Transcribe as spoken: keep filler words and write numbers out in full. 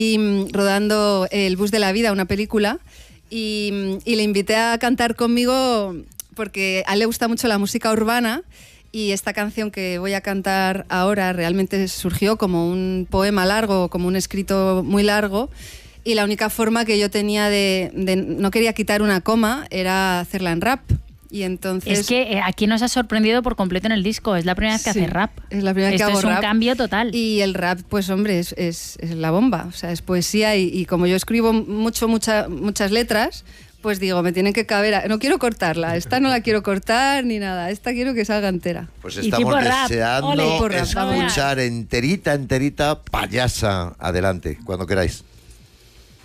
y rodando El bus de la vida, una película, y, y le invité a cantar conmigo porque a él le gusta mucho la música urbana y esta canción que voy a cantar ahora realmente surgió como un poema largo, como un escrito muy largo, y la única forma que yo tenía de, de no quería quitar una coma era hacerla en rap. Y entonces, es que eh, aquí nos ha sorprendido por completo en el disco. Es la primera vez que sí, hace rap. Es la primera vez Esto que hago es un rap. cambio total. Y el rap, pues hombre, es, es, es la bomba. O sea, es poesía y, y como yo escribo mucho, mucha, muchas letras, pues digo, me tienen que caber... A... No quiero cortarla. Esta no la quiero cortar ni nada. Esta quiero que salga entera. Pues estamos deseando Ole, escuchar enterita, enterita, Payasa. Adelante, cuando queráis.